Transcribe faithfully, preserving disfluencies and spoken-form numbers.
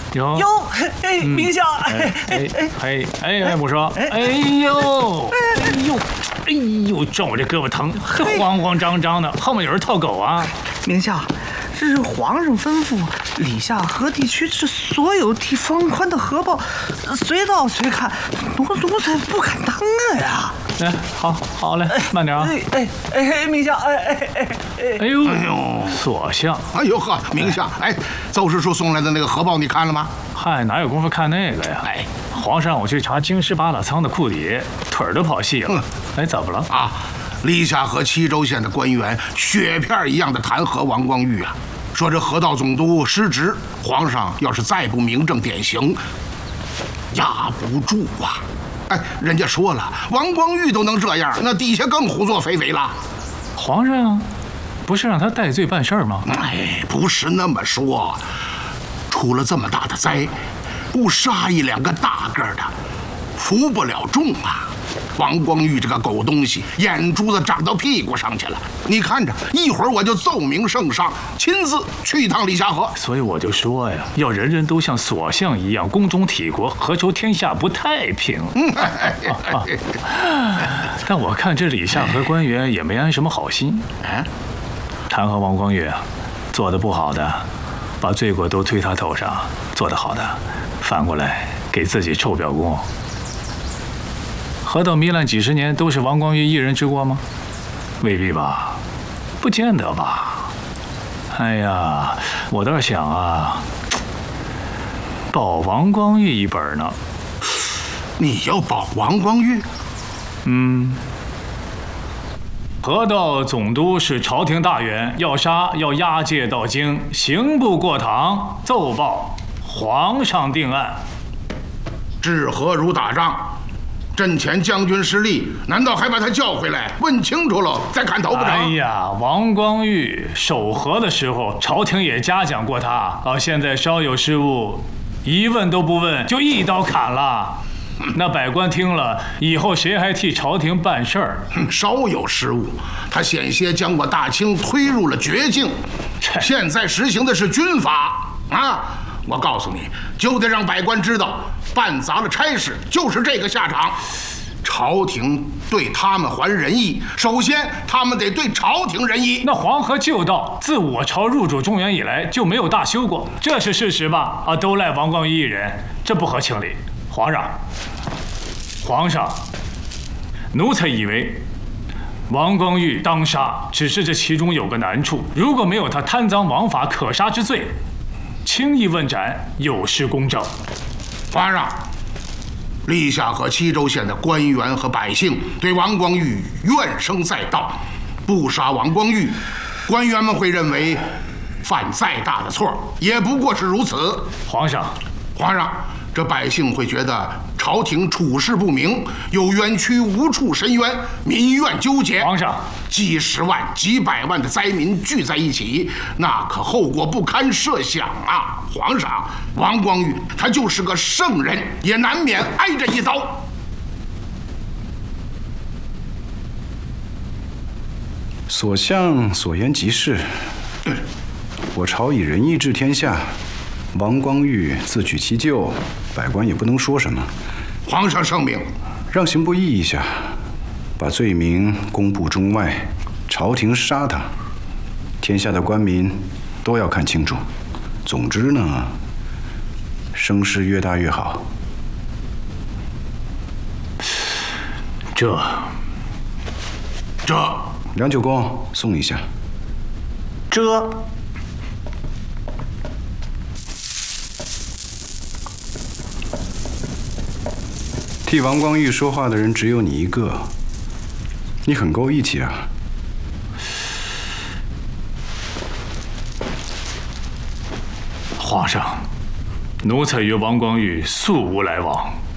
有有，哎，明相， 哎哎哎哎哎，我说，哎呦，哎呦，哎呦，撞我这胳膊疼，慌慌张张的，后面有人套狗啊！ 明相，这是皇上吩咐，理下河地区这所有地方宽的河道，随到随看，奴奴才不敢当啊呀！ 哎，好，好嘞，慢点啊！ 哎哎哎哎，明相，哎哎哎哎， 哎呦，哎呦，所向， 哎呦呵，明相，哎，邹师叔送来的那个河报你看了吗？ 嗨，哪有功夫看那个呀？哎，皇上，我去查京师八大仓的库底，腿儿都跑细了。哎，怎么了？ 啊，历下河七州县的官员雪片一样的弹劾王光裕啊，说这河道总督失职，皇上要是再不明正典刑，压不住啊！哎，人家说了，王光裕都能这样，那底下更胡作非为了。 皇上不是让他戴罪办事儿吗？ 哎，不是那么说，出了这么大的灾，不杀一两个大个的，服不了众啊！王光裕这个狗东西，眼珠子长到屁股上去了。你看着，一会儿我就奏明圣上，亲自去一趟历下河。 所以我就说呀，要人人都像所相一样，宫中体国，何愁天下不太平？啊啊、但我看这李下河官员也没安什么好心。 哎， 弹劾王光裕啊，做得不好的，把罪过都推他头上；做得好的，反过来给自己臭表功。河道糜烂几十年，都是王光裕一人之过吗？未必吧，不见得吧。哎呀，我倒是想啊，保王光裕一本呢。 你要保王光裕？ 嗯。河道总督是朝廷大员，要杀要押解到京，刑部过堂，奏报皇上定案。 治河如打仗。阵前将军失利，难道还把他叫回来问清楚了再砍头不成？ 哎呀，王光裕守河的时候，朝廷也嘉奖过他啊。现在稍有失误，一问都不问就一刀砍了，那百官听了以后，谁还替朝廷办事儿？ 稍有失误，他险些将我大清推入了绝境。现在实行的是军法啊！我告诉你，就得让百官知道，办砸了差事就是这个下场。朝廷对他们还仁义，首先他们得对朝廷仁义。 那黄河旧道自我朝入主中原以来就没有大修过，这是事实吧？啊，都赖王光裕一人，这不合情理。皇上，皇上，奴才以为王光裕当杀，只是这其中有个难处，如果没有他贪赃枉法可杀之罪，轻易问斩有失公正。 皇上，历下河七州县的官员和百姓对王光裕怨声载道，不杀王光裕，官员们会认为犯再大的错也不过是如此。 皇上， 皇上，这百姓会觉得朝廷处事不明，有冤屈无处申冤，民怨纠结。 皇上， 几十万、几百万的灾民聚在一起，那可后果不堪设想啊！皇上，王光裕他就是个圣人，也难免挨这一刀。 所向所言极是。我朝以仁义治天下，王光裕自取其咎，百官也不能说什么。 皇上圣明， 让刑部议一下，把罪名公布中外，朝廷杀他，天下的官民都要看清楚。总之呢，声势越大越好。 这这梁九公送一下。 这替王光裕说话的人只有你一个，你很够义气啊。 皇上，奴才与王光裕素无来往，